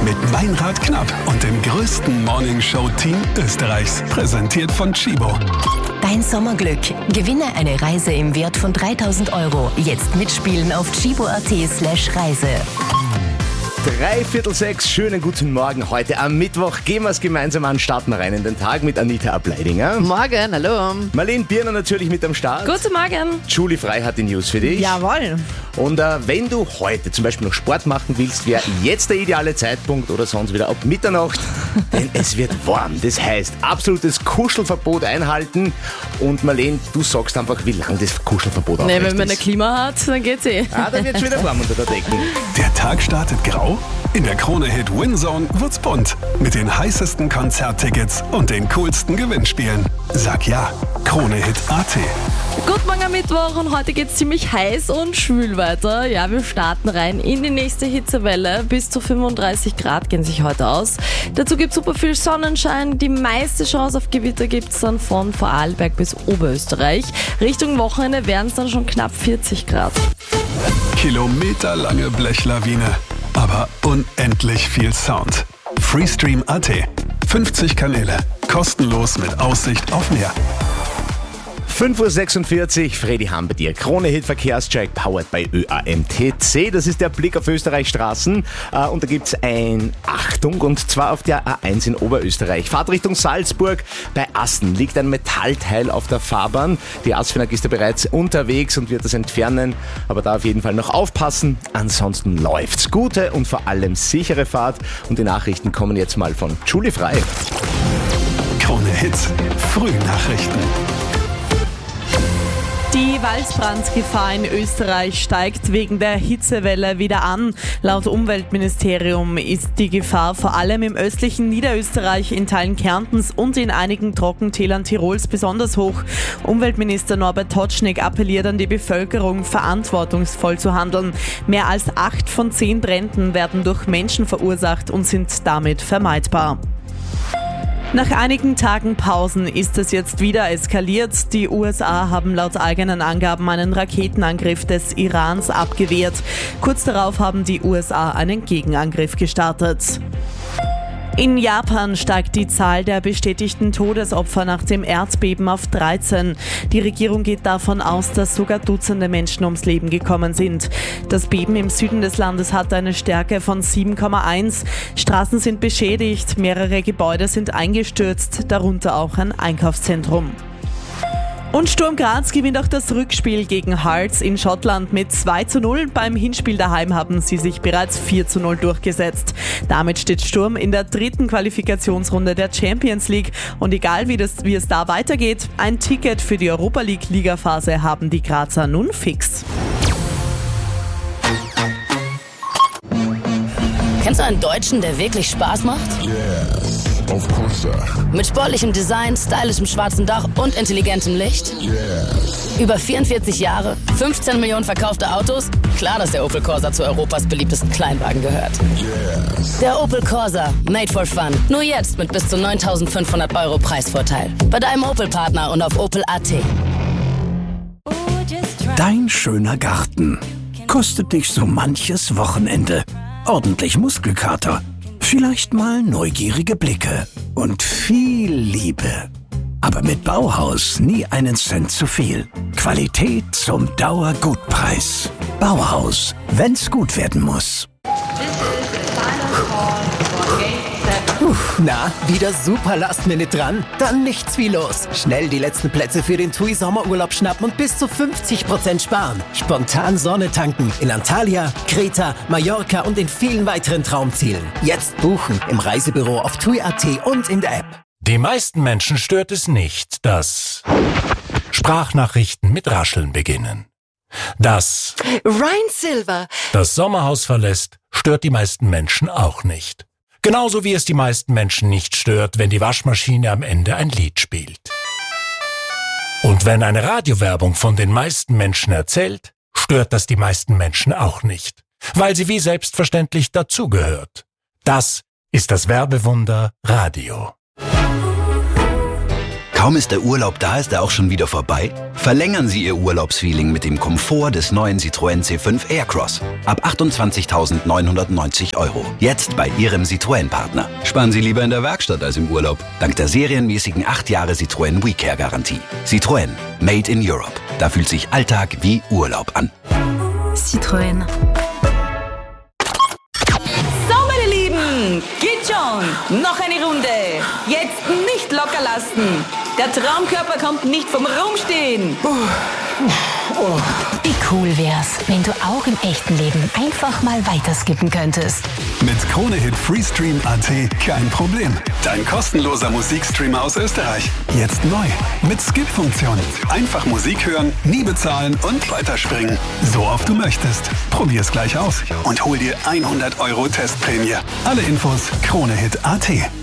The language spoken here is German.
mit Meinrad Knapp und dem größten Morningshow-Team Österreichs. Präsentiert von Chibo. Dein Sommerglück. Gewinne eine Reise im Wert von 3.000 €. Jetzt mitspielen auf chibo.at/Reise. 5:45, schönen guten Morgen. Heute am Mittwoch gehen wir es gemeinsam an, starten rein in den Tag mit Anita Ableidinger. Morgen, hallo. Marlene Birner natürlich mit am Start. Guten Morgen. Julie Frey hat die News für dich. Jawohl. Und wenn du heute zum Beispiel noch Sport machen willst, wäre jetzt der ideale Zeitpunkt oder sonst wieder ab Mitternacht, denn es wird warm. Das heißt, absolutes Kuschelverbot einhalten. Und Marlene, du sagst einfach, wie lange das Kuschelverbot aufrecht ist. Wenn man ein Klima hat, dann geht's eh. Dann wird es wieder warm unter der Decke. Der Tag startet grau. In der Krone-Hit Winzone wird's bunt. Mit den heißesten Konzerttickets und den coolsten Gewinnspielen. Sag ja, Krone-Hit.at. Guten Morgen am Mittwoch und heute geht's ziemlich heiß und schwül weiter. Ja, wir starten rein in die nächste Hitzewelle. Bis zu 35 Grad gehen sich heute aus. Dazu gibt's super viel Sonnenschein. Die meiste Chance auf Gewitter gibt's dann von Vorarlberg bis Oberösterreich. Richtung Wochenende wären es dann schon knapp 40 Grad. Kilometerlange Blechlawine, aber unendlich viel Sound. Freestream.at. 50 Kanäle. Kostenlos mit Aussicht auf Meer. 5:46 Uhr, Fredi Ham bei dir. Krone-Hit Verkehrscheck, powered by ÖAMTC. Das ist der Blick auf Österreichs Straßen. Und da gibt's Achtung, und zwar auf der A1 in Oberösterreich. Fahrt Richtung Salzburg. Bei Assen liegt ein Metallteil auf der Fahrbahn. Die ASFINAG ist da bereits unterwegs und wird das entfernen. Aber da auf jeden Fall noch aufpassen. Ansonsten läuft's. Gute und vor allem sichere Fahrt. Und die Nachrichten kommen jetzt mal von Julie Frey. Krone-Hit Frühnachrichten. Die Waldbrandgefahr in Österreich steigt wegen der Hitzewelle wieder an. Laut Umweltministerium ist die Gefahr vor allem im östlichen Niederösterreich, in Teilen Kärntens und in einigen Trockentälern Tirols besonders hoch. Umweltminister Norbert Totschnig appelliert an die Bevölkerung, verantwortungsvoll zu handeln. Mehr als 8 von 10 Bränden werden durch Menschen verursacht und sind damit vermeidbar. Nach einigen Tagen Pausen ist es jetzt wieder eskaliert. Die USA haben laut eigenen Angaben einen Raketenangriff des Irans abgewehrt. Kurz darauf haben die USA einen Gegenangriff gestartet. In Japan steigt die Zahl der bestätigten Todesopfer nach dem Erdbeben auf 13. Die Regierung geht davon aus, dass sogar Dutzende Menschen ums Leben gekommen sind. Das Beben im Süden des Landes hat eine Stärke von 7,1. Straßen sind beschädigt, mehrere Gebäude sind eingestürzt, darunter auch ein Einkaufszentrum. Und Sturm Graz gewinnt auch das Rückspiel gegen Hearts in Schottland mit 2:0. Beim Hinspiel daheim haben sie sich bereits 4:0 durchgesetzt. Damit steht Sturm in der 3. Qualifikationsrunde der Champions League. Und egal wie es da weitergeht, ein Ticket für die Europa League Ligaphase haben die Grazer nun fix. Kennst du einen Deutschen, der wirklich Spaß macht? Yes, of course. Mit sportlichem Design, stylischem schwarzen Dach und intelligentem Licht? Yes. Über 44 Jahre, 15 Millionen verkaufte Autos? Klar, dass der Opel Corsa zu Europas beliebtesten Kleinwagen gehört. Yes. Der Opel Corsa, made for fun. Nur jetzt mit bis zu 9.500 € Preisvorteil. Bei deinem Opel-Partner und auf Opel.at. Dein schöner Garten kostet dich so manches Wochenende. Ordentlich Muskelkater, vielleicht mal neugierige Blicke und viel Liebe. Aber mit Bauhaus nie einen Cent zu viel. Qualität zum Dauergutpreis. Bauhaus, wenn's gut werden muss. Na, wieder super Last-Minute dran? Dann nichts wie los. Schnell die letzten Plätze für den TUI Sommerurlaub schnappen und bis zu 50% sparen. Spontan Sonne tanken in Antalya, Kreta, Mallorca und in vielen weiteren Traumzielen. Jetzt buchen im Reisebüro auf TUI.at und in der App. Die meisten Menschen stört es nicht, dass Sprachnachrichten mit Rascheln beginnen. Dass Ryan Silver das Sommerhaus verlässt, stört die meisten Menschen auch nicht. Genauso wie es die meisten Menschen nicht stört, wenn die Waschmaschine am Ende ein Lied spielt. Und wenn eine Radiowerbung von den meisten Menschen erzählt, stört das die meisten Menschen auch nicht, weil sie wie selbstverständlich dazugehört. Das ist das Werbewunder Radio. Kaum ist der Urlaub da, ist er auch schon wieder vorbei? Verlängern Sie Ihr Urlaubsfeeling mit dem Komfort des neuen Citroën C5 Aircross. Ab 28.990 €. Jetzt bei Ihrem Citroën-Partner. Sparen Sie lieber in der Werkstatt als im Urlaub. Dank der serienmäßigen 8 Jahre Citroën WeCare-Garantie. Citroën. Made in Europe. Da fühlt sich Alltag wie Urlaub an. Citroën. Geht schon! Noch eine Runde! Jetzt nicht locker lassen! Der Traumkörper kommt nicht vom Rumstehen! Wie cool wär's, wenn du auch im echten Leben einfach mal weiterskippen könntest. Mit KroneHit Freestream.at kein Problem. Dein kostenloser Musikstreamer aus Österreich. Jetzt neu. Mit Skip-Funktion. Einfach Musik hören, nie bezahlen und weiterspringen. So oft du möchtest. Probier's gleich aus und hol dir 100 € Testprämie. Alle Infos KroneHit.at.